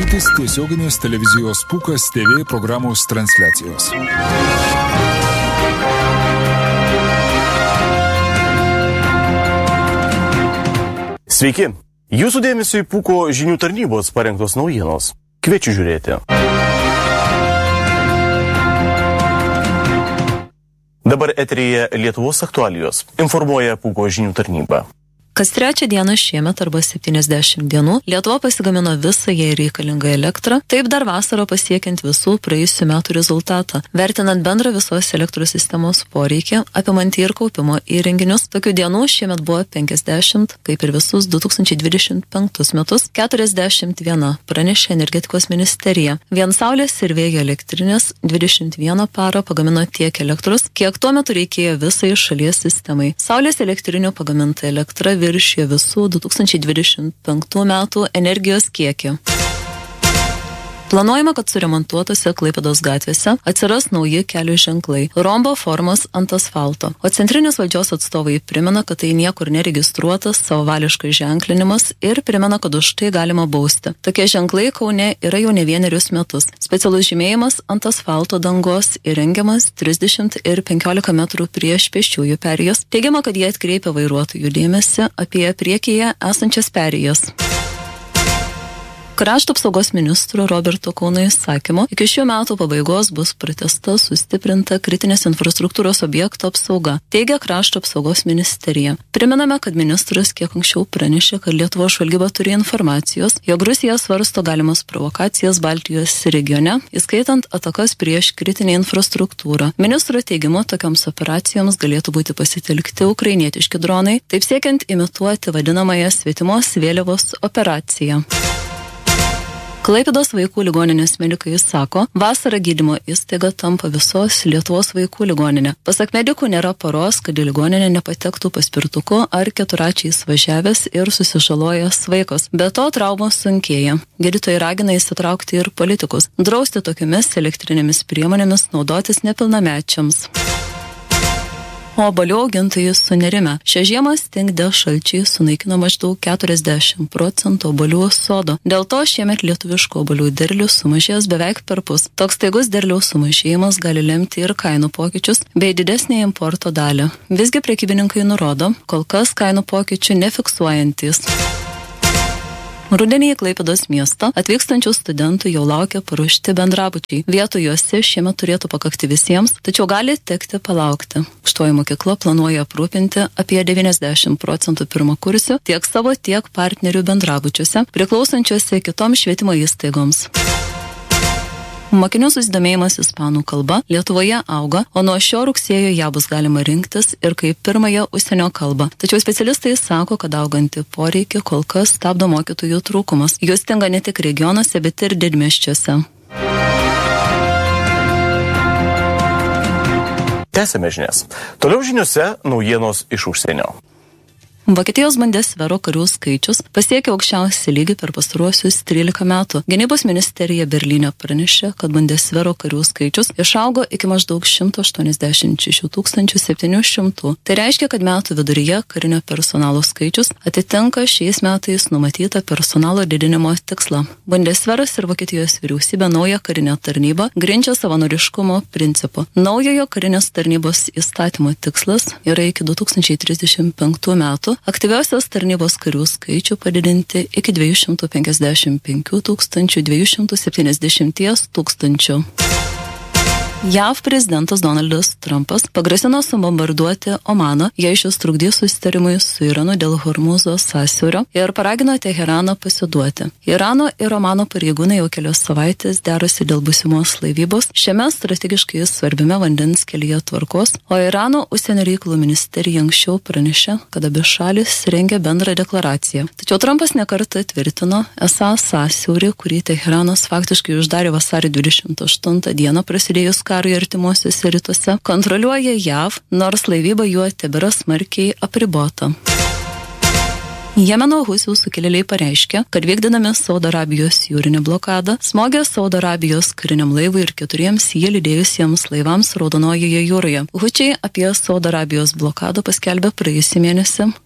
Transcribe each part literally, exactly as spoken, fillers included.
klausytis tiesioginės televizijos Pūkas T V programos transliacijos. Sveiki! Jūsų dėmesio į Pūko žinių tarnybos parengtos naujienos. Kviečiu žiūrėti. Dabar eteryje Lietuvos aktualijos. Informuoja Pūko žinių tarnyba. Kas trečią dieną šiemet arba septyniasdešimt dienų Lietuva pasigamino visą jai reikalingą elektrą, taip dar vasarą pasiekiant visų praėjusių metų rezultatą. Vertinant bendrą visos elektros sistemos poreikį, apimantį ir kaupimo įrenginius, tokių dienų šiemet buvo penkiasdešimt, kaip ir visus du tūkstančiai dvidešimt penktus metus, keturiasdešimt viena, pranešė energetikos ministerija. Vien saulės ir vėjo elektrinės dvidešimt vieną parą pagamino tiek elektros, kiek tuo metu reikėjo visai šalies sistemai. Saulės elektrinių pagaminta elektra viršė visų du tūkstančiai dvidešimt penktų metų energijos kiekį. Planuojama, kad suremontuotose Klaipėdos gatvėse atsiras nauji kelio ženklai – rombo formos ant asfalto. O centrinės valdžios atstovai primena, kad tai niekur neregistruotas savavališkas ženklinimas ir primena, kad už tai galima bausti. Tokie ženklai Kaune yra jau ne vienerius metus. Specialus žymėjimas ant asfalto dangos įrengiamas trisdešimt ir penkiolika metrų prieš pėsčiųjų perėjas. Teigiama, kad jie atkreipia vairuotojų dėmesį apie priekyje esančias perėjas. Krašto apsaugos ministro Roberto Kauno įsakymu iki šių metų pabaigos bus pratęsta sustiprinta kritinės infrastruktūros objektų apsauga, teigia Krašto apsaugos ministerija. Primename, kad ministras kiek anksčiau pranešė, kad Lietuvos žvalgyba turi informacijos, jog Rusija svarsto galimas provokacijas Baltijos regione, įskaitant atakas prieš kritinę infrastruktūrą. Ministro teigimu, tokioms operacijoms galėtų būti pasitelkti ukrainietiški dronai, taip siekiant imituoti vadinamąją svetimos vėliavos operaciją. Klaipėdos vaikų ligoninės medikai sako, vasarą gydymo įstaiga tampa visos Lietuvos vaikų ligoninė. Pasak medikų nėra paros, kad į ligoninę nepatektų paspirtuku ar keturačiais važiavęs ir susižalojęs vaikas. Be to traumos sunkėja. Gydytojai ragina įsitraukti ir politikus, drausti tokiamis elektrinėmis priemonėmis naudotis nepilnamečiams. O obuolių augintojai sunerime. Šią žiemą stingdę šalčiai sunaikino maždaug keturiasdešimt procentų obuolių sodo. Dėl to šiemet lietuviško obuolių derlius sumažės beveik perpus. Toks staigus derliaus sumažėjimas gali lemti ir kainų pokyčius bei didesnį importo dalį. Visgi prekybininkai nurodo, kol kas kainų pokyčių nefiksuojantis. Rudenį į Klaipėdos miestą atvykstančių studentų jau laukia paruošti bendrabučiai. Vietų juose šiemet turėtų pakakti visiems, tačiau gali tekti palaukti. Aukštoji mokykla planuoja aprūpinti apie devyniasdešimt procentų pirmakursių tiek savo, tiek partnerių bendrabučiuose, priklausančiuose kitoms švietimo įstaigoms. Mokinių susidomėjimas ispanų kalba Lietuvoje auga, o nuo šio rugsėjo ją bus galima rinktis ir kaip pirmąją užsienio kalbą. Tačiau specialistai sako, kad augantį poreikį kol kas stabdo mokytojų trūkumas. Jų stinga ne tik regionuose, bet ir didmiesčiuose. Tęsime žinias. Toliau žiniuose naujienos iš užsienio. Vokietijos Bundesvero karių skaičius pasiekė aukščiausią lygį per pastaruosius trylika metų. Gynybos ministerija Berlyne pranešė, kad Bundesvero karių skaičius išaugo iki maždaug šimto aštuoniasdešimt šešių tūkstančių septynių šimtų. Tai reiškia, kad metų viduryje karinio personalo skaičius atitinka šiais metais numatytą personalo didinimo tikslą. Bundesveras ir Vokietijos vyriausybė naują karinę tarnybą grindžia savanoriškumo principu. Naujojo karinės tarnybos įstatymo tikslas yra iki du tūkstančiai trisdešimt penktų metų aktyviausios tarnybos karių skaičių padidinti iki dviejų šimtų penkiasdešimt penkių tūkstančių dviejų šimtų septyniasdešimt tūkstančių. J A V prezidentas Donaldas Trumpas pagrasino subombarduoti Omaną, jei šis trukdys susitarimui su Iranu dėl Hormūzo sąsiaurio ir paragino Teheraną pasiduoti. Irano ir Omano pareigūnai jau kelios savaitės derasi dėl būsimos laivybos šiame strategiškai svarbiame vandens kelyje tvarkos, o Irano užsienio reikalų ministerija anksčiau pranešė, kad abi šalis rengia bendrą deklaraciją. Tačiau Trumpas nekartą tvirtino, esą sąsiaurį, kurį Teheranas faktiškai uždarė vasario dvidešimt aštuntą dieną prasidėjus karui artimuosiuose rytuose, kontroliuoja J A V, nors laivyba juo tebėra smarkiai apribota. Jemeno husių sukilėliai pareiškė, kad vykdinami Saudo Arabijos jūrinę blokadą smogė Saudo Arabijos kariniam laivui ir keturiems jį lydėjusiems laivams Raudonojoje jūroje. Hučiai apie Saudo Arabijos blokadą paskelbė praėjusį mėnesį,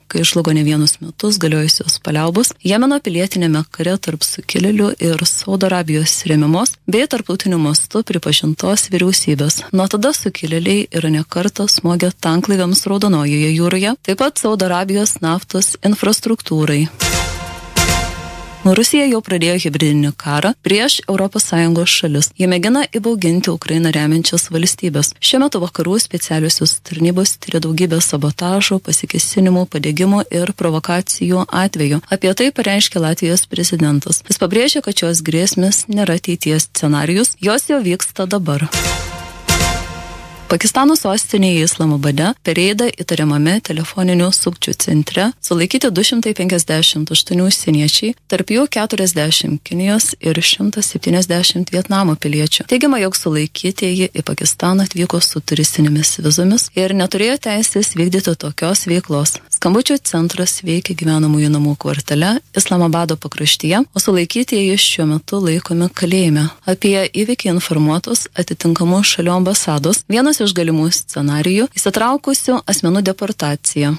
kai žlugo ne vienus metus galiojusios paliaubos, Jemeno pilietinėme kare tarp sukilėlių ir Saudo Arabijos remiamos bei tarptautiniu mastu pripažintos vyriausybės. Nuo tada sukilėliai Irane kartą smogė tanklaiviams Raudonojoje jūroje, taip pat Saudo Arabijos naftos infrastruktūrai. Rusija jau pradėjo hibridinį karą prieš Europos Sąjungos šalis. Jie mėgina įbauginti Ukrainą remiančias valstybės. Šiuo metu vakarų specialiosios tarnybos tyria daugybę sabotažo, pasikėsinimų, padegimų ir provokacijų atvejų. Apie tai pareiškė Latvijos prezidentas. Jis pabrėžė, kad šios grėsmės nėra ateities scenarijus, jos jau vyksta dabar. Pakistano sostinėje Islamabade per reidą įtariamame telefoninių sukčių centre sulaikyti du šimtai penkiasdešimt aštuoni užsieniečiai, tarp jų keturiasdešimt Kinijos ir šimtas septyniasdešimt Vietnamo piliečių. Teigiama, jog sulaikytieji į Pakistaną atvyko su turistinėmis vizomis ir neturėjo teisės vykdyti tokios veiklos. Skambučių centras veikia gyvenamųjų namų kvartale Islamabado pakraštyje, o sulaikytieji šiuo metu laikomi kalėjime. Apie įvykį informuotos atitinkamų šalių ambasados. Vienas iš galimų scenarijų – įsitraukusių asmenų deportacija.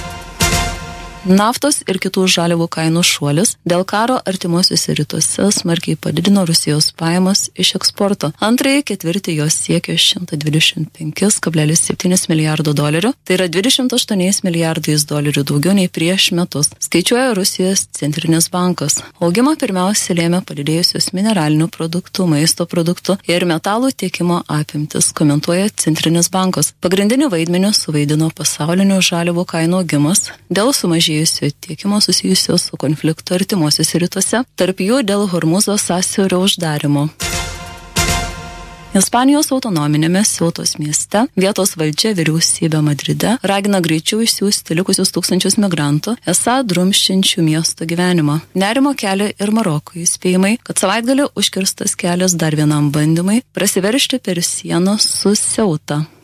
Naftos ir kitų žaliavų kainų šuolis dėl karo artimuosiuose rytuose smarkiai padidino Rusijos pajamas iš eksporto. Antrąjį ketvirtį jos siekė šimtas dvidešimt penki kablelis septyni milijardo dolerių, tai yra dvidešimt aštuoni milijardais dolerių daugiau nei prieš metus, skaičiuoja Rusijos centrinis bankas. Augimą pirmiausia lėmė padidėjusios mineralinių produktų, maisto produktų ir metalų tiekimo apimtis, komentuoja centrinis bankas. Pagrindinį vaidmenį suvaidino pasaulinių žaliavų kainų augimas dėl sumažėjimo tiekimo susijusio su konfliktu artimuosiuose rytuose, tarp jų dėl Hormuzo sąsiaurio uždarimo. Ispanijos autonominėme Ceutos mieste vietos valdžia vyriausybė Madride ragina greičiau išsiųsti likusius tūkstančius migrantų, esą drumsčiančių miesto gyvenimą. Nerimo kelia ir Maroko įspėjimai, kad savaitgalį užkirstas kelias dar vienam bandymui prasiveržti per sieną su Ceuta.